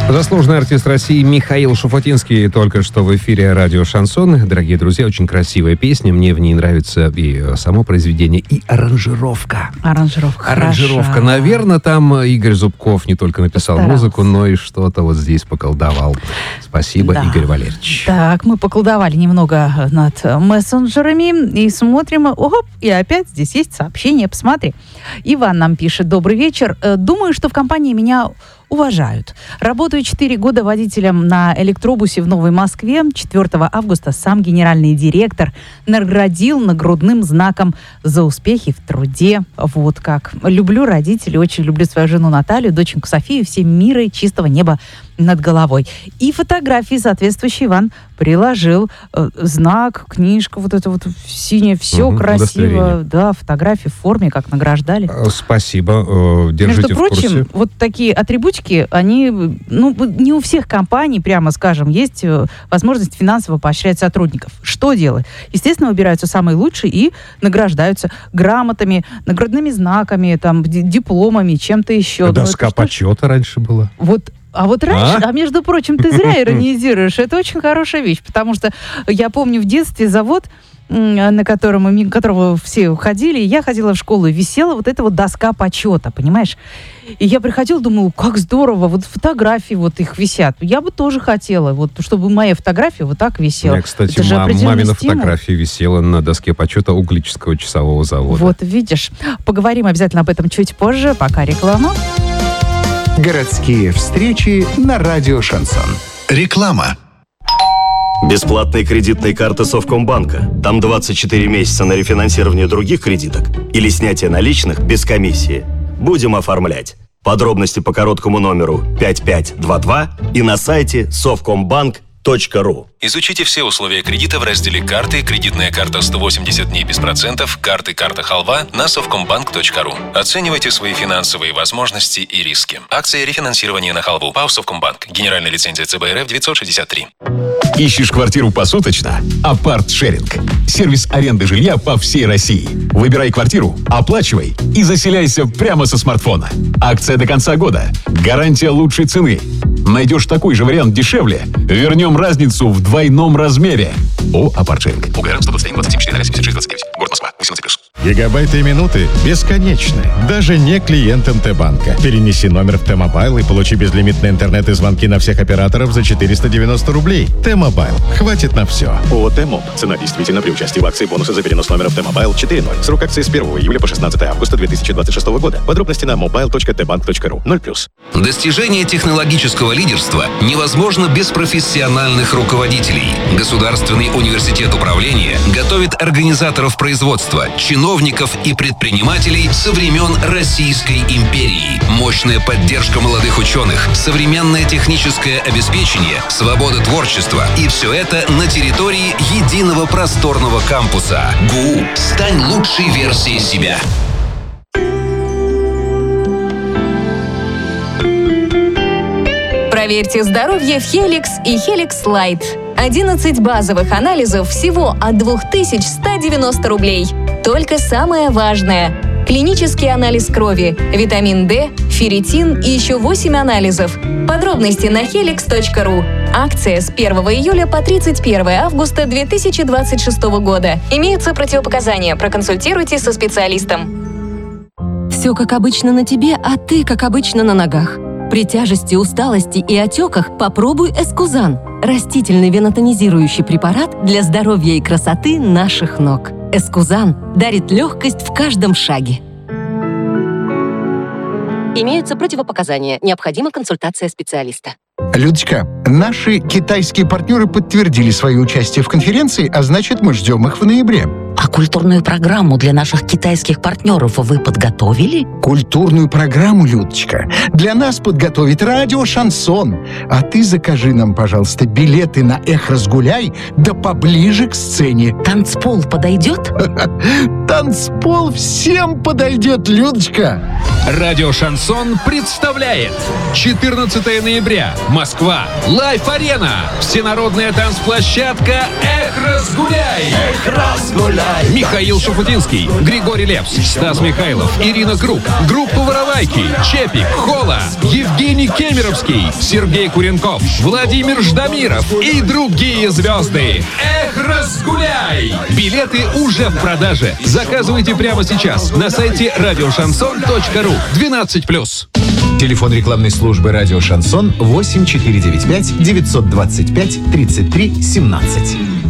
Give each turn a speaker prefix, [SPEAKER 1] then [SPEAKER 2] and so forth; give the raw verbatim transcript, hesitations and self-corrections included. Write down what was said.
[SPEAKER 1] Заслуженный артист России Михаил Шуфутинский только что в эфире радио «Шансон». Дорогие друзья, очень красивая песня. Мне в ней нравится и само произведение, и аранжировка.
[SPEAKER 2] Аранжировка.
[SPEAKER 1] Аранжировка.
[SPEAKER 2] Хороша.
[SPEAKER 1] Наверное, там Игорь Зубков не только написал
[SPEAKER 2] Постарался.
[SPEAKER 1] музыку, но и что-то вот здесь поколдовал. Спасибо,
[SPEAKER 2] Да.
[SPEAKER 1] Игорь Валерьевич.
[SPEAKER 2] Так, мы поколдовали немного над мессенджерами и смотрим, оп, и опять здесь есть сообщение, посмотри. Иван нам пишет: добрый вечер. Э, Думаю, что в компании меня уважают. Работаю четыре года водителем на электробусе в Новой Москве. четвёртого августа сам генеральный директор наградил нагрудным знаком за успехи в труде. Вот как. Люблю родителей, очень люблю свою жену Наталью, доченьку Софию, всем мира и чистого неба над головой. И фотографии соответствующие Иван приложил. Э, знак, книжка, вот это вот синее, все
[SPEAKER 1] Мгм,
[SPEAKER 2] красиво.
[SPEAKER 1] удостоверение.
[SPEAKER 2] Да, фотографии в форме, как награждали.
[SPEAKER 1] Э, Спасибо. Э, Держите
[SPEAKER 2] Между
[SPEAKER 1] в
[SPEAKER 2] прочим,
[SPEAKER 1] курсе.
[SPEAKER 2] вот такие атрибутики, они, ну, не у всех компаний, прямо скажем, есть э, возможность финансово поощрять сотрудников. Что делать? Естественно, выбираются самые лучшие и награждаются грамотами, наградными знаками, там, д- дипломами, чем-то еще. Думаю,
[SPEAKER 1] Доска
[SPEAKER 2] это что ж-
[SPEAKER 1] почета раньше была.
[SPEAKER 2] Вот. А вот раньше,
[SPEAKER 1] А?
[SPEAKER 2] а? между прочим, ты зря иронизируешь. Это очень хорошая вещь, потому что я помню в детстве завод, м, на котором, мимо которого все ходили, и я ходила в школу, и висела вот эта вот доска почета, понимаешь? И я приходила, думаю, как здорово, вот фотографии вот их висят. Я бы тоже хотела, вот, чтобы моя фотография вот так
[SPEAKER 1] У
[SPEAKER 2] висела.
[SPEAKER 1] меня, кстати,
[SPEAKER 2] Это же
[SPEAKER 1] мам-
[SPEAKER 2] определенный
[SPEAKER 1] мамина
[SPEAKER 2] стимул.
[SPEAKER 1] фотография висела на доске почета Угличского часового завода.
[SPEAKER 2] Вот, видишь. Поговорим обязательно об этом чуть позже. Пока реклама.
[SPEAKER 3] Городские встречи на радио «Шансон».
[SPEAKER 4] Реклама.
[SPEAKER 5] Бесплатные кредитные карты Совкомбанка. Там двадцать четыре месяца на рефинансирование других кредиток или снятие наличных без комиссии. Будем оформлять. Подробности по короткому номеру пять пять два два и на сайте совкомбанк точка ру.
[SPEAKER 6] Изучите все условия кредита в разделе «Карты», кредитная карта сто восемьдесят дней без процентов, карты «Карта Халва» на совкомбанк точка ру. Оценивайте свои финансовые возможности и риски. Акция рефинансирования на халву. ПАО «Совкомбанк». Генеральная лицензия ЦБ РФ девятьсот шестьдесят три.
[SPEAKER 4] Ищешь квартиру посуточно? Апарт-шеринг. Сервис аренды жилья по всей России. Выбирай квартиру, оплачивай и заселяйся прямо со смартфона. Акция до конца года. Гарантия лучшей цены. Найдешь такой же вариант дешевле? Вернем разницу в двойном размере. О, Апарт-шеринг. УГР сто двадцать один двадцать семь четыре ноль семьдесят шесть двадцать девять. Город Москва. восемнадцать плюс.
[SPEAKER 7] Гигабайты и минуты бесконечны, даже не клиентам Т-банка. Перенеси номер в Т-мобайл и получи безлимитный интернет и звонки на всех операторов за четыреста девяносто рублей. Т-мобайл. Хватит на все.
[SPEAKER 5] ООО «Т-моб». Цена действительно при участии в акции бонусы за перенос номера в Т-мобайл четыре ноль. Срок акции с первого июля по шестнадцатое августа две тысячи двадцать шестого года. Подробности на мобайл точка тэ банк точка ру. ноль плюс.
[SPEAKER 6] Достижение технологического лидерства невозможно без профессиональных руководителей. Государственный университет управления готовит организаторов производства, чиновников и предпринимателей со времен Российской империи. Мощная поддержка молодых ученых, современное техническое обеспечение, свобода творчества. И все это на территории единого просторного кампуса. ГУ. Стань лучшей версией себя.
[SPEAKER 8] Проверьте здоровье в Helix и Helix Light. одиннадцать базовых анализов всего от две тысячи сто девяносто рублей. Только самое важное. Клинический анализ крови, витамин D, ферритин и еще восемь анализов. Подробности на хеликс точка ру. Акция с первого июля по тридцать первое августа две тысячи двадцать шестого года. Имеются противопоказания. Проконсультируйтесь со специалистом.
[SPEAKER 9] Все как обычно на тебе, а ты как обычно на ногах. При тяжести, усталости и отеках попробуй Эскузан. Растительный венотонизирующий препарат для здоровья и красоты наших ног. Эскузан дарит легкость в каждом шаге. Имеются противопоказания. Необходима консультация специалиста.
[SPEAKER 3] Людочка, наши китайские партнеры подтвердили свое участие в конференции, а значит, мы ждем их в ноябре.
[SPEAKER 10] А культурную программу для наших китайских партнеров вы подготовили?
[SPEAKER 3] Культурную программу, Людочка, для нас подготовит радио «Шансон». А ты закажи нам, пожалуйста, билеты на «Эх, разгуляй», да поближе к сцене.
[SPEAKER 10] Танцпол подойдет?
[SPEAKER 3] Танцпол всем подойдет, Людочка.
[SPEAKER 11] Радио «Шансон» представляет четырнадцатого ноября. Москва. Лайф-арена. Всенародная танцплощадка «Эх, разгуляй».
[SPEAKER 12] Эх, разгуляй.
[SPEAKER 11] Михаил Шуфутинский, Григорий Лепс, Стас Михайлов, Ирина Круг, группа «Воровайки», Чепик, Хола, Евгений Кемеровский, Сергей Куренков, Владимир Ждамиров и другие звезды. Эх, разгуляй! Билеты уже в продаже. Заказывайте прямо сейчас на сайте радиошансон точка ру. двенадцать плюс.
[SPEAKER 12] Телефон рекламной службы «Радио Шансон» восемь четыре девять пять девятьсот двадцать пять тридцать три семнадцать.